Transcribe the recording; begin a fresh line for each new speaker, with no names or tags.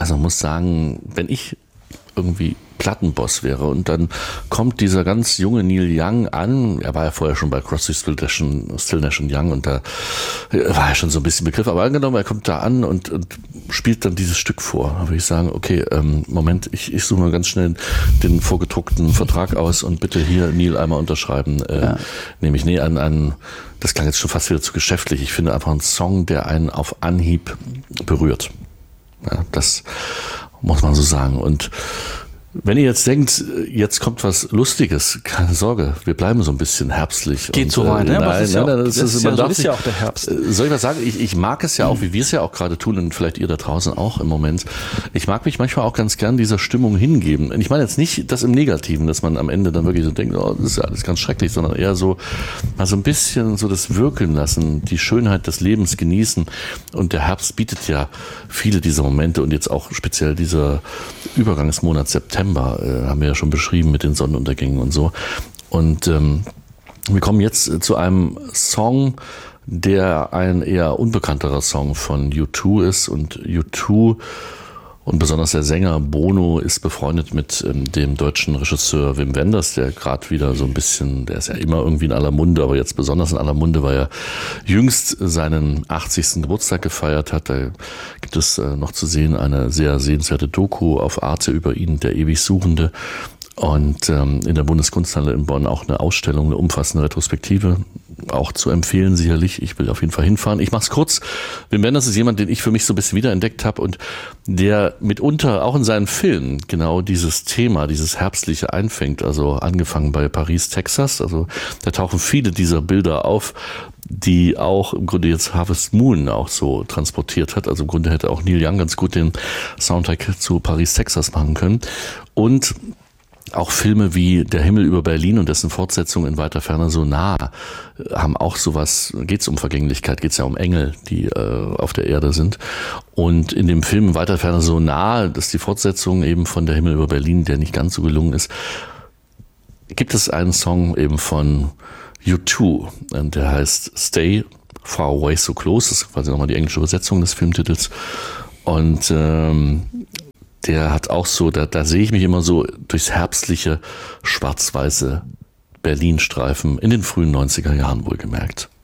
Also man muss sagen, wenn ich irgendwie Plattenboss wäre und dann kommt dieser ganz junge Neil Young an, er war ja vorher schon bei Crosby, Still Nash Young und da war er schon so ein bisschen Begriff, aber angenommen, er kommt da an und spielt dann dieses Stück vor, da würde ich sagen, okay, Moment, ich suche mal ganz schnell den vorgedruckten Vertrag aus und bitte hier Neil einmal unterschreiben, nehme ich an, das klang jetzt schon fast wieder zu geschäftlich, ich finde einfach einen Song, der einen auf Anhieb berührt. Ja, das muss man so sagen. Und wenn ihr jetzt denkt, jetzt kommt was Lustiges, keine Sorge, wir bleiben so ein bisschen herbstlich.
Geht so weit, ne?
Nein, das ist
ja auch der Herbst.
Soll ich was sagen? Ich mag es ja auch, wie wir es ja auch gerade tun und vielleicht ihr da draußen auch im Moment. Ich mag mich manchmal auch ganz gern dieser Stimmung hingeben. Und ich meine jetzt nicht das im Negativen, dass man am Ende dann wirklich so denkt, oh, das ist ja alles ganz schrecklich, sondern eher so mal so ein bisschen so das wirken lassen, die Schönheit des Lebens genießen. Und der Herbst bietet ja viele dieser Momente und jetzt auch speziell dieser Übergangsmonat September, haben wir ja schon beschrieben mit den Sonnenuntergängen und so. Und wir kommen jetzt zu einem Song, der ein eher unbekannterer Song von U2 ist. Und U2 und besonders der Sänger Bono ist befreundet mit dem deutschen Regisseur Wim Wenders, der gerade wieder so ein bisschen, der ist ja immer irgendwie in aller Munde, aber jetzt besonders in aller Munde, weil er jüngst seinen 80. Geburtstag gefeiert hat. Da gibt es noch zu sehen eine sehr sehenswerte Doku auf Arte über ihn, der ewig Suchende. Und in der Bundeskunsthalle in Bonn auch eine Ausstellung, eine umfassende Retrospektive, auch zu empfehlen sicherlich. Ich will auf jeden Fall hinfahren. Ich mach's kurz. Wim Wenders ist jemand, den ich für mich so ein bisschen wiederentdeckt habe und der mitunter auch in seinen Filmen genau dieses Thema, dieses Herbstliche einfängt. Also angefangen bei Paris, Texas. Also da tauchen viele dieser Bilder auf, die auch im Grunde jetzt Harvest Moon auch so transportiert hat. Also im Grunde hätte auch Neil Young ganz gut den Soundtrack zu Paris, Texas machen können. Und auch Filme wie Der Himmel über Berlin und dessen Fortsetzung In weiter Ferne so nah haben auch sowas, geht's um Vergänglichkeit, geht's ja um Engel, die auf der Erde sind. Und in dem Film In weiter Ferne so nah, das ist die Fortsetzung eben von Der Himmel über Berlin, der nicht ganz so gelungen ist, gibt es einen Song eben von U2, der heißt Stay Far Away So Close, das ist quasi nochmal die englische Übersetzung des Filmtitels. Und der hat auch so, da sehe ich mich immer so durchs herbstliche, schwarz-weiße Berlin-Streifen in den frühen 90er Jahren wohlgemerkt.